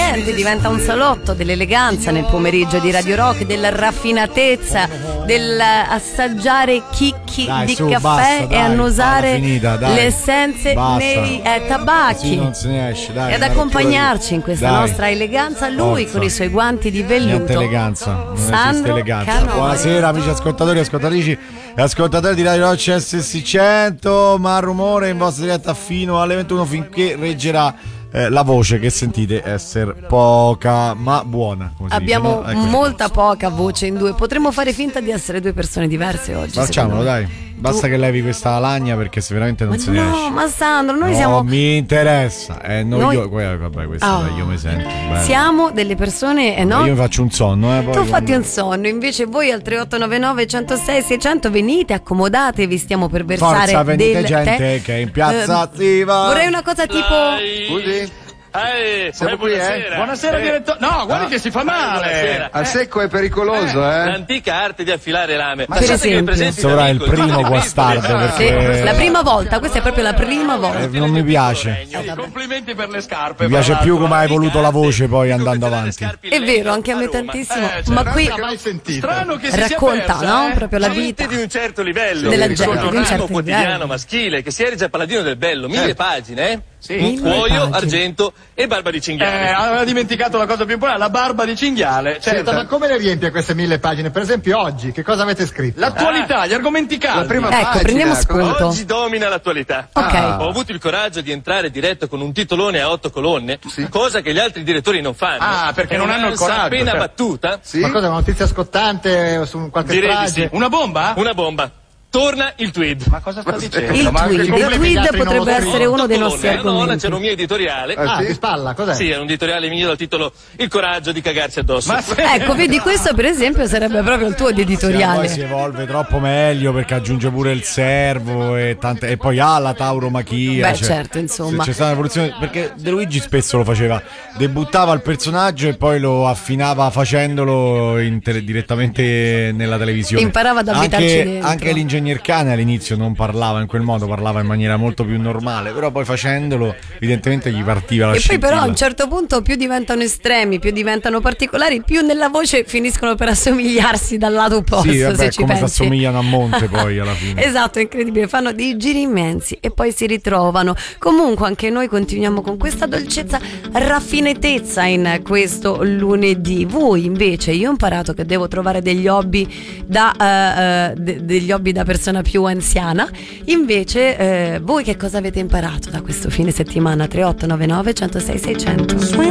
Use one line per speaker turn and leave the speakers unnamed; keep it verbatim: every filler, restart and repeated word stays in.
niente, diventa un salotto dell'eleganza nel pomeriggio di Radio Rock, della raffinatezza, dell'assaggiare chicchi
dai,
di
su,
caffè
basta,
e
dai,
annusare
finita, dai,
le essenze
basta.
nei eh, tabacchi.
Così non se ne esce, dai,
e ad
dai,
accompagnarci in questa
dai.
nostra eleganza lui
Forza.
con i suoi guanti di velluto.
Niente eleganza, non esiste
Sandro
eleganza.
Canova.
Buonasera amici ascoltatori e ascoltatrici e ascoltatori di Radio Rock C S S cento, ma rumore in vostra diretta fino alle ventuno finché reggerà eh, la voce che sentite essere poca ma buona. Come si
Abbiamo
dice, no? Ecco.
molta poca voce in due, potremmo fare finta di essere due persone diverse oggi.
Facciamolo,
secondo me.
dai. Basta
Tu-
che levi questa lagna perché se veramente non
Ma
se ne
no,
esce.
ma Sandro, noi
no,
siamo
mi interessa. Eh, no,
Noi-
io, guarda, vabbè, questo
Oh.
dai, io mi sento. bello.
siamo delle persone, eh, no?
Io mi faccio un sonno, eh, poi
Tu fatti
quando-
un sonno, invece voi al tre otto nove nove uno zero sei sei zero zero venite, accomodatevi, stiamo per versare
Forza, venite
del
gente
tè.
che è in piazza
Eh,
attiva.
Vorrei una cosa tipo
Scusi?
Eh,
Siamo
eh,
qui, eh?
buonasera.
Buonasera,
Eh,
direttore. No, guardi
no.
che si fa
Eh,
male.
buonasera.
Al
Eh,
secco è pericoloso, eh?
L'antica arte di affilare lame.
Per esempio.
Sarà il primo guastardo
Sì,
perché
la prima volta, questa è proprio la prima volta.
eh, non mi piace.
Complimenti per le scarpe.
Mi piace
fra
più
l'altro.
come hai evoluto la voce poi andando avanti.
È vero, anche a me tantissimo,
Eh,
ma
cioè,
qui
non mai sentito. Strano che si sia
racconta,
persa,
no?
eh?
Proprio la vita.
di un certo livello.
Della
Sì,
gente,
un
di un certo
quotidiano
livello.
maschile che si erige a paladino del bello, mille pagine, eh?
Sì.
Mille
Cuoio,
pagine.
argento e barba di
Eh,
cinghiale.
aveva dimenticato la cosa più importante, la barba di cinghiale. Certo.
Senta, ma come le riempie queste mille pagine? Per esempio oggi, che cosa avete scritto?
L'attualità, gli argomenti caldi.
La prima
Ecco,
pagina,
prendiamo spunto.
Oggi domina l'attualità.
Ok.
Ho avuto il coraggio di entrare diretto con un titolone a otto colonne, cosa che gli altri direttori non fanno.
Ah, perché
È
non hanno il
un'ansia
coraggio,
appena
certo.
battuta,
Sì?
Ma cosa, una notizia scottante su qualche
direi di
strage?
sì.
Una bomba?
Una bomba. Torna il tweed.
Ma cosa sta dicendo?
Il
Ma
tweed,
che
il
problemi gli
tweed
altri non lo
potrebbe
scrivono?
essere uno dei
Otto
nostri
colonne. Alla nonna
argomenti.
c'era un mio editoriale.
Ah,
sì?
di spalla, cos'è?
Sì, era un editoriale mio dal titolo Il coraggio di cagarsi addosso.
Ma se-
Ecco, vedi, questo per esempio sarebbe proprio il tuo di
Poi si
editoriale.
evolve troppo meglio perché aggiunge pure il servo e, tante, e poi ha la tauromachia.
Beh,
cioè,
certo, insomma.
C'è stata un'evoluzione perché De Luigi spesso lo faceva, debuttava il personaggio e poi lo affinava facendolo in tele- direttamente nella televisione.
Imparava ad abitarci
anche,
dentro.
anche l'ingegner Cane all'inizio non parlava in quel modo, parlava in maniera molto più normale, però poi facendolo evidentemente gli partiva la
E poi
scintilla.
però a un certo punto più diventano estremi, più diventano particolari, più nella voce finiscono per assomigliarsi dal lato opposto,
Sì, vabbè,
se ci
come si
pensi.
assomigliano a Monte poi alla fine.
Esatto, è incredibile, fanno dei giri immensi e poi si ritrovano. Comunque anche noi continuiamo con questa dolcezza, raffinatezza in questo lunedì. Voi invece, io ho imparato che devo trovare degli hobby da eh, eh, de- degli hobby da persona più anziana. Invece eh, voi che cosa avete imparato da questo fine settimana? tre otto nove nove uno zero sei sei zero zero.